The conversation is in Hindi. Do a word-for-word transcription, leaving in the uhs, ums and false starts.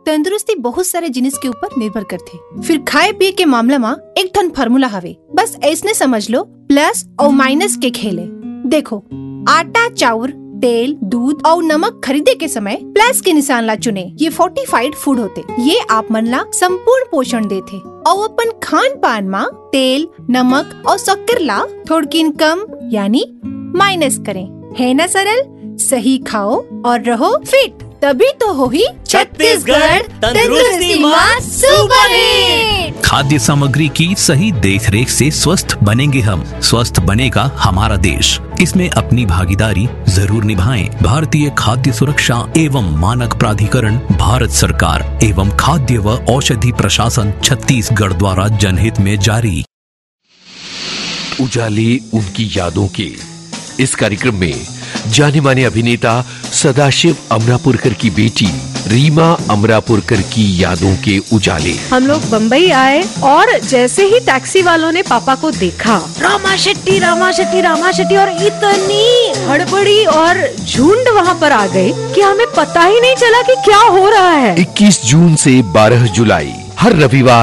तंदुरुस्ती बहुत सारे जिनिस के ऊपर निर्भर करथे। फिर खाए पिए के मामला में एक ठन फार्मूला हवे, बस ऐसने समझ लो प्लस और माइनस के खेले। देखो आटा, चाउर, तेल, दूध और नमक खरीदे के समय प्लस के निशान ला चुने। ये फोर्टिफाइड फूड होते, ये आप मन ला संपूर्ण पोषण देथे। और अपन खान पान में तेल, नमक और शक्कर ला थोड़किन कम यानी माइनस करें। है ना सरल? सही खाओ और रहो फिट, तभी तो हो ही छत्तीसगढ़ तंदुरुस्ती मां सुपर हिट। खाद्य सामग्री की सही देखरेख से स्वस्थ बनेंगे हम, स्वस्थ बनेगा हमारा देश। इसमें अपनी भागीदारी जरूर निभाएं। भारतीय खाद्य सुरक्षा एवं मानक प्राधिकरण, भारत सरकार एवं खाद्य व औषधि प्रशासन छत्तीसगढ़ द्वारा जनहित में जारी। उजाले उनकी यादों के इस कार्यक्रम में जाने माने अभिनेता सदाशिव अमरापुरकर की बेटी रीमा अमरापुरकर की यादों के उजाले। हम लोग बम्बई आए और जैसे ही टैक्सी वालों ने पापा को देखा, रामा शेट्टी रामा शेट्टी रामा शेट्टी, और इतनी हड़बड़ी और झुंड वहाँ पर आ गई कि हमें पता ही नहीं चला कि क्या हो रहा है। इक्कीस जून से बारह जुलाई हर रविवार